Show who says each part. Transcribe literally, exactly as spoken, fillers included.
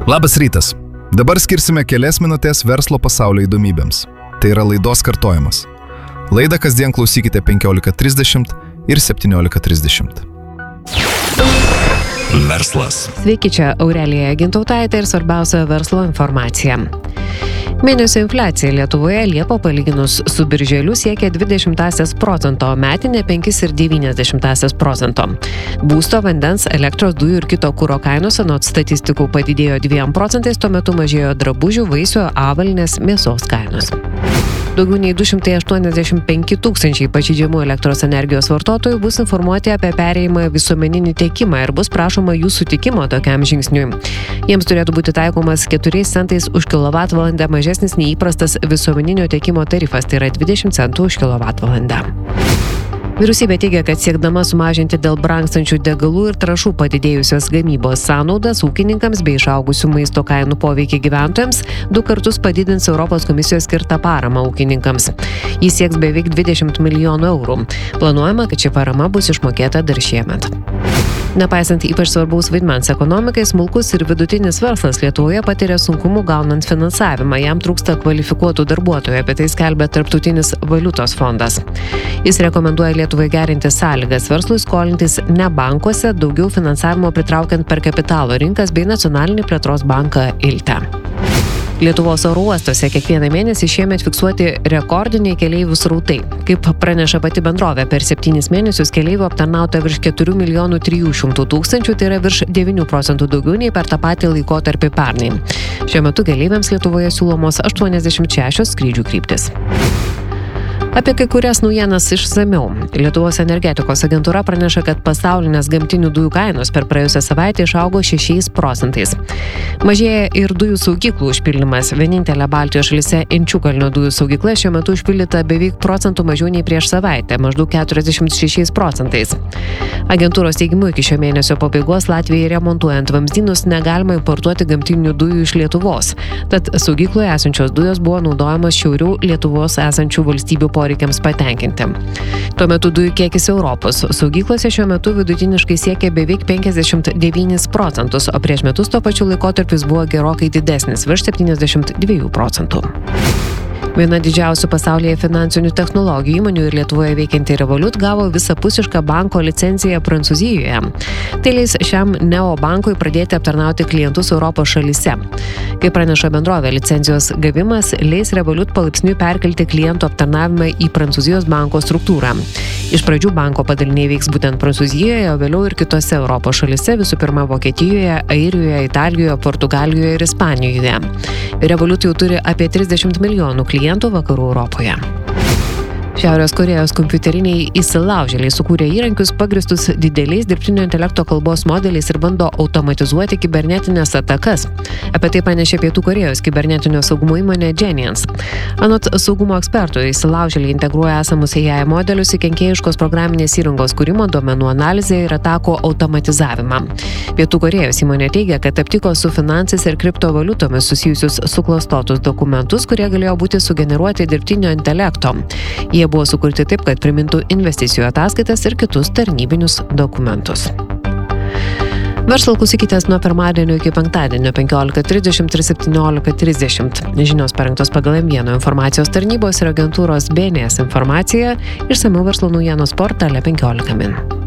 Speaker 1: Labas rytas. Dabar skirsime kelias minutės verslo pasaulio įdomybėms. Tai yra laidos kartojimas. Laidą kasdien klausykite penkiolika trisdešimt ir septyniolika trisdešimt.
Speaker 2: Verslas.
Speaker 3: Sveiki, čia Aurelija Gintautaitė ir svarbiausia verslo informacija. Mėnesio infliacija Lietuvoje Liepą palyginus su birželiu siekia dvidešimt procento, metinė penki ir devynios dešimtosios procento. Būsto, vandens, elektros, dujų ir kito kuro kainos anot statistikų padidėjo dviem procentais, tuo metu mažėjo drabužių, vaisių, avalynės, mėsos kainos. Daugiau nei du šimtai aštuoniasdešimt penki tūkstančiai pažeidžiamų elektros energijos vartotojų bus informuoti apie perėjimą visuomeninį tiekimą ir bus prašoma jų sutikimo tokiam žingsniui. Jiems turėtų būti taikomas keturiais centais už kilovatvalandę mažesnis nei įprastas visuomeninio tiekimo tarifas, tai yra dvidešimt centų už kilovatvalandę. Vyriausybė teigia, kad siekdama sumažinti dėl brangstančių degalų ir trąšų padidėjusios gamybos sąnaudas ūkininkams bei išaugusių maisto kainų poveikį gyventojams, du kartus padidins Europos komisijos skirtą paramą ūkininkams. Jis sieks beveik dvidešimt milijonų eurų. Planuojama, kad ši parama bus išmokėta dar šiemet. Nepaisant ypač svarbaus vaidmens ekonomikai, smulkus ir vidutinis verslas Lietuvoje patiria sunkumų gaunant finansavimą. Jam trūksta kvalifikuotų darbuotojų, apie tai skelbia Tarptautinis valiutos fondas. Jis rekomenduoja Lietuvai gerinti sąlygas verslui skolintis ne bankuose, daugiau finansavimo pritraukiant per kapitalo rinkas bei nacionalinį plėtros banką Ilte. Lietuvos oro uostuose kiekvieną mėnesį šiemet fiksuoti rekordiniai keleivių srautai. Kaip praneša pati bendrovė, per septynis mėnesius keleivių aptarnauta virš keturių milijonų trijų šimtų tūkstančių, tai yra virš devynių procentų daugiau nei per tą patį laikotarpį pernai. Šiuo metu keleiviams Lietuvoje siūlomos aštuoniasdešimt šešios skrydžių kryptys. Apie kai kurias naujienas išsamiau. Lietuvos energetikos agentūra praneša, kad pasaulinės gamtinių dujų kainos per praėjusią savaitę išaugo šešiais procentais. Mažėja ir dujų saugyklų užpildymas. Vienintelė Baltijos šalyse Inčiukalnio dujų saugykla šiuo metu užpildyta beveik procentų mažiau nei prieš savaitę, maždaug keturiasdešimt šešiais procentais. Agentūros teigimu iki šio mėnesio pabaigos Latvijai remontuojant vamzdynus negalima importuoti gamtinių dujų iš Lietuvos. Tad saugykloje esančios dujos buvo naudojamos šiauriau Lietuvos esančių valstybių poreikiams patenkinti. Tuo metu dujų kiekis Europos saugyklose šiuo metu vidutiniškai siekia beveik penkiasdešimt devynis procentus, o prieš metus tuo pačiu laikotarpis buvo gerokai didesnis, virš septyniasdešimt dviejų procentų. Viena didžiausių pasaulyje finansinių technologijų įmonių ir Lietuvoje veikianti Revolut gavo visapusišką banko licenciją Prancūzijoje. Tai leis šiam neobankui pradėti aptarnauti klientus Europos šalyse. Kaip praneša bendrovė, licencijos gavimas leis Revolut palaipsniui perkelti klientų aptarnavimą į Prancūzijos banko struktūrą. Iš pradžių banko padaliniai veiks būtent Prancūzijoje, o vėliau ir kitose Europos šalyse, visų pirma Vokietijoje, Airijoje, Italijoje, Portugalijoje ir Ispanijoje. Revolut jau turi apie trisdešimt milijonų klientų vakarų Europoje. Šiaurės Korėjos kompiuteriniai įsilaužėliai sukūrė įrankius pagristus dideliais dirbtinio intelekto kalbos modeliais ir bando automatizuoti kibernetinės atakas. Apie tai pranešė Pietų Korėjos kibernetinio saugumo įmonė Genians. Anot saugumo ekspertų, įsilaužėliai integruoja esamus A I modelius į kenkėjiškos programinės įrangos kūrimo, duomenų analizę ir atakų automatizavimą. Pietų Korėjos įmonė teigia, kad aptiko su finansais ir kriptovaliutomis susijusius suklastotus dokumentus, kurie galėjo būti sugeneruoti dirbtinio intelekto. Jie buvo sukurti taip, kad primintų investicijų ataskaitas ir kitus tarnybinius dokumentus. Verslo klausykitės nuo pirmadienio iki penktadienio penkiolika trisdešimt ir septyniolika trisdešimt. Žinios parengtos pagal M vienas informacijos tarnybos ir agentūros B N S informaciją, išsamiau verslo naujienos portale penkiolika min.